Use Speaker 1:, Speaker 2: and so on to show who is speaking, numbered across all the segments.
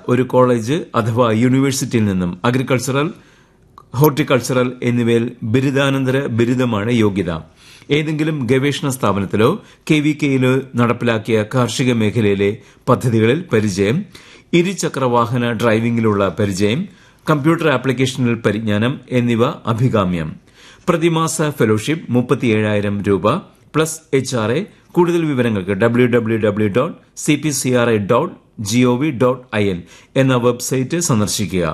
Speaker 1: ഒരു കോളേജ് അഥവാ യൂണിവേഴ്സിറ്റിയിൽ നിന്നും അഗ്രികൾച്ചറൽ, ഹോർട്ടിക്കൾച്ചറൽ എന്നിവയിൽ ബിരുദാനന്തര ബിരുദമാണ് യോഗ്യത. ഏതെങ്കിലും ഗവേഷണ സ്ഥാപനത്തിലോ KVKയിലോ നടപ്പിലാക്കിയ കാർഷിക മേഖലയിലെ പദ്ധതികളിൽ പരിചയം, ഇരുചക്രവാഹന ഡ്രൈവിംഗിലുള്ള പരിചയം, കമ്പ്യൂട്ടർ ആപ്ലിക്കേഷനിൽ പരിജ്ഞാനം എന്നിവ അഭികാമ്യം. പ്രതിമാസ ഫെലോഷിപ്പ് 37,000 രൂപ പ്ലസ് HRA. കൂടുതൽ വിവരങ്ങൾക്ക് www.cpcra.gov.in എന്ന വെബ്സൈറ്റ് സന്ദർശിക്കുക.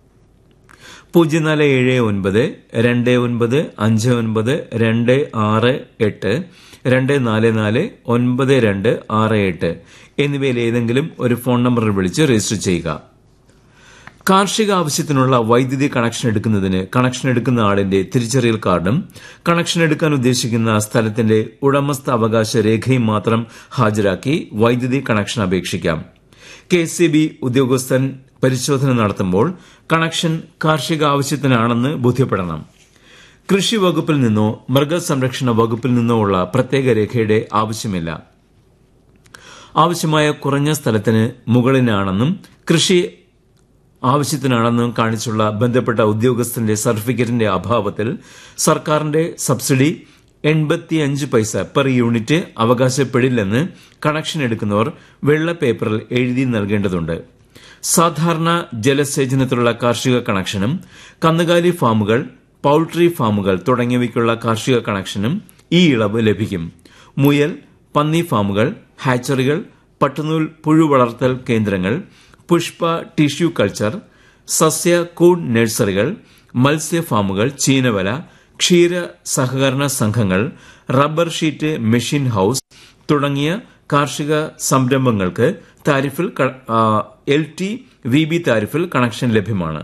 Speaker 1: 0479296268 എന്നിവയിൽ ഏതെങ്കിലും ഒരു ഫോൺ നമ്പറിൽ വിളിച്ച് രജിസ്റ്റർ ചെയ്യുക. കാർഷിക ആവശ്യത്തിനുള്ള വൈദ്യുതി കണക്ഷൻ എടുക്കുന്നതിന് കണക്ഷൻ എടുക്കുന്ന ആളിന്റെ തിരിച്ചറിയൽ കാർഡും കണക്ഷൻ എടുക്കാൻ ഉദ്ദേശിക്കുന്ന സ്ഥലത്തിന്റെ ഉടമസ്ഥാവകാശ രേഖയും മാത്രം ഹാജരാക്കി വൈദ്യുതി കണക്ഷൻ അപേക്ഷിക്കാം. KSEB ഉദ്യോഗസ്ഥൻ പരിശോധന നടത്തുമ്പോൾ കണക്ഷൻ കാർഷിക ആവശ്യത്തിനാണെന്ന് ബോധ്യപ്പെടണം. കൃഷി വകുപ്പിൽ നിന്നോ മൃഗസംരക്ഷണ വകുപ്പിൽ നിന്നോ ഉള്ള പ്രത്യേക രേഖയുടെ ആവശ്യമില്ല. ആവശ്യമായ കുറഞ്ഞ സ്ഥലത്തിന് മുകളിലാണെന്നും കൃഷി ആവശ്യത്തിനാണെന്നും കാണിച്ചുള്ള ബന്ധപ്പെട്ട ഉദ്യോഗസ്ഥന്റെ സർട്ടിഫിക്കറ്റിന്റെ അഭാവത്തിൽ സർക്കാരിന്റെ സബ്സിഡി 85 പൈസ പെർ യൂണിറ്റ് അവകാശപ്പെടില്ലെന്ന് കണക്ഷൻ എടുക്കുന്നവർ വെള്ള പേപ്പറിൽ എഴുതി നൽകേണ്ടതുണ്ട്. സാധാരണ ജലസേചനത്തിലുള്ള കാർഷിക കണക്ഷനും കന്നുകാലി ഫാമുകൾ, പൌൾട്രി ഫാമുകൾ തുടങ്ങിയവയ്ക്കുള്ള കാർഷിക കണക്ഷനും ഈ ഇളവ് ലഭിക്കും. മുയൽ, പന്നി ഫാമുകൾ, ഹാച്ചറികൾ, പട്ടുനൂൽ പുഴു വളർത്തൽ കേന്ദ്രങ്ങൾ, പുഷ്പ ടിഷ്യൂ കൾച്ചർ, സസ്യ കൂൺ നഴ്സറികൾ, മത്സ്യ ഫാമുകൾ, ചീനവല, ക്ഷീര സഹകരണ സംഘങ്ങൾ, റബ്ബർ ഷീറ്റ് മെഷീൻ ഹൌസ് തുടങ്ങിയ കാർഷിക സംരംഭങ്ങൾക്ക് താരിഫിൽ LT-VB താരിഫിൽ കണക്ഷൻ ലഭ്യമാണ്.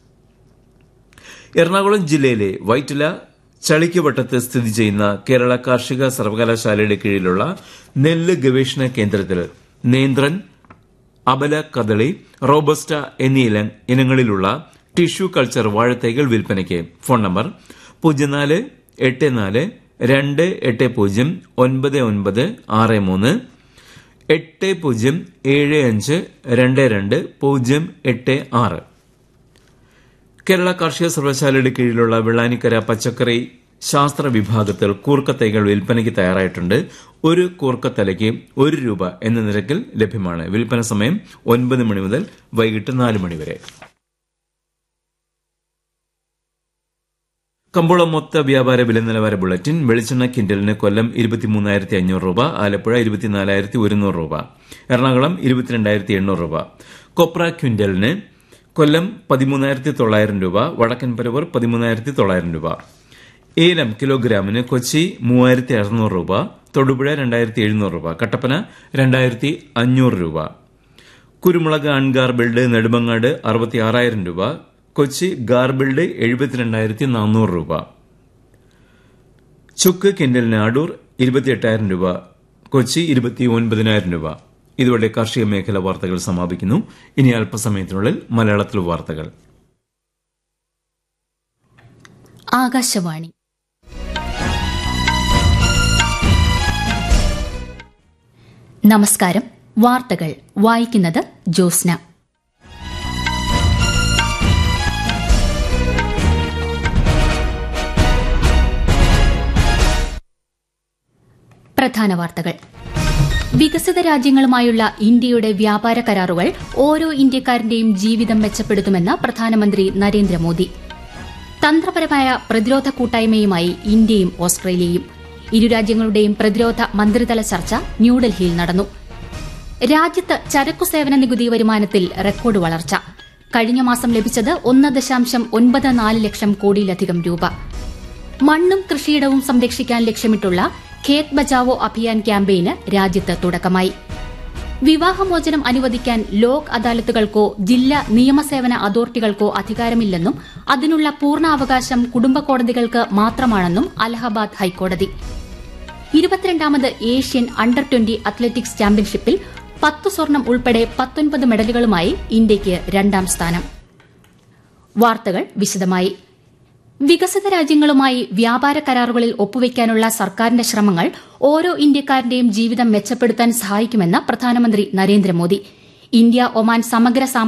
Speaker 1: എറണാകുളം ജില്ലയിലെ വൈറ്റില ചളിക്കുവട്ടത്ത് സ്ഥിതി ചെയ്യുന്ന കേരള കാർഷിക സർവകലാശാലയുടെ കീഴിലുള്ള നെല്ല് ഗവേഷണ കേന്ദ്രത്തിൽ നേന്ത്രൻ, അബല കദളി, റോബസ്റ്റ എന്നീ ഇനങ്ങളിലുള്ള ടിഷ്യൂ കൾച്ചർ വാഴത്തൈകൾ വിൽപ്പനയ്ക്ക്. Phone number 042842809963 8075222086. കേരള കാർഷിക സർവകലാശാലയുടെ കീഴിലുള്ള വെള്ളാനിക്കര പച്ചക്കറി ശാസ്ത്ര വിഭാഗത്തിൽ കൂർക്കത്തൈകൾ വിൽപ്പനയ്ക്ക് തയ്യാറായിട്ടുണ്ട്. ഒരു കൂർക്കത്തലയ്ക്ക് 1 രൂപ എന്ന നിരക്കിൽ ലഭ്യമാണ്. വിൽപ്പന സമയം 9 മണി മുതൽ വൈകിട്ട് 4 മണി വരെ. കമ്പോള മൊത്ത വ്യാപാര വില നിലവാര ബുള്ളറ്റിൻ. വെളിച്ചെണ്ണ ക്വിന്റലിന് കൊല്ലം 23,500 രൂപ, ആലപ്പുഴ 24,100 രൂപ, എറണാകുളം 22,800 രൂപ. കൊപ്ര ക്വിന്റലിന് കൊല്ലം 13,900 രൂപ, വടക്കൻ പരവൂർ 13,900 രൂപ. ഏലം കിലോഗ്രാമിന് കൊച്ചി 3,600 രൂപ, തൊടുപുഴ 2,700 രൂപ, കട്ടപ്പന 2,500 രൂപ. കുരുമുളക് അൺഗാർബിൾഡ് നെടുമങ്ങാട് 66,000 രൂപ, കൊച്ചി ഗാർബിൾഡ് 72,400 രൂപ. ചുക്ക് കിൻഡലിന് അടൂർ 28,000 രൂപ, കൊച്ചി 29,000 രൂപ. ഇതോടെ കാർഷിക മേഖല വാർത്തകൾ സമാപിക്കുന്നു. ഇനി അല്പസമയത്തിനുള്ളിൽ മലയാളത്തിൽ വാർത്തകൾ.
Speaker 2: ആകാശവാണി. നമസ്കാരം. വാർത്തകൾ വായിക്കുന്നത് ജോസ്ന. പ്രധാന വാർത്തകൾ. വികസിത രാജ്യങ്ങളുമായുള്ള ഇന്ത്യയുടെ വ്യാപാര കരാറുകൾ ഓരോ ഇന്ത്യക്കാരന്റെയും ജീവിതം മെച്ചപ്പെടുത്തുമെന്ന് പ്രധാനമന്ത്രി നരേന്ദ്രമോദി. തന്ത്രപരമായ പ്രതിരോധ കൂട്ടായ്മയുമായി ഇന്ത്യയും ഓസ്ട്രേലിയയും. ഇരു രാജ്യങ്ങളുടെയും പ്രതിരോധ മന്ത്രിതല ചർച്ച ന്യൂഡൽഹിയിൽ നടന്നു. രാജ്യത്ത് ചരക്കു സേവന നികുതി വരുമാനത്തിൽ റെക്കോർഡ് വളർച്ച. കഴിഞ്ഞ മാസം ലഭിച്ചത് 1.94 ലക്ഷം കോടിയിലധികം രൂപ. മണ്ണും കൃഷിയിടവും സംരക്ഷിക്കാൻ ലക്ഷ്യമിട്ടുള്ള ഖേത് ബച്ചാവോ അഭിയാൻ ക്യാമ്പയിന് രാജ്യത്ത് തുടക്കമായി. വിവാഹമോചനം അനുവദിക്കാൻ ലോക് അദാലത്തുകൾക്കോ ജില്ലാ നിയമസേവന അതോറിറ്റികൾക്കോ അധികാരമില്ലെന്നും അതിനുള്ള പൂർണ്ണാവകാശം കുടുംബ കോടതികൾക്ക് മാത്രമാണെന്നും അലഹബാദ് ഹൈക്കോടതി. 22ാമത് ഏഷ്യൻ അണ്ടർ 20 അത്ലറ്റിക്സ് ചാമ്പ്യൻഷിപ്പിൽ 10 സ്വർണം ഉൾപ്പെടെ 19 മെഡലുകളുമായി ഇന്ത്യയ്ക്ക് 2ാം സ്ഥാനം. വാർത്തകൾ വിശദമായി. വികസിത രാജ്യങ്ങളുമായി വ്യാപാര കരാറുകളിൽ ഒപ്പുവയ്ക്കാനുള്ള സർക്കാരിന്റെ ശ്രമങ്ങൾ ഓരോ ഇന്ത്യക്കാരന്റെയും ജീവിതം മെച്ചപ്പെടുത്താൻ സഹായിക്കുമെന്ന് പ്രധാനമന്ത്രി നരേന്ദ്രമോദി. ഇന്ത്യ ഒമാൻ സമഗ്ര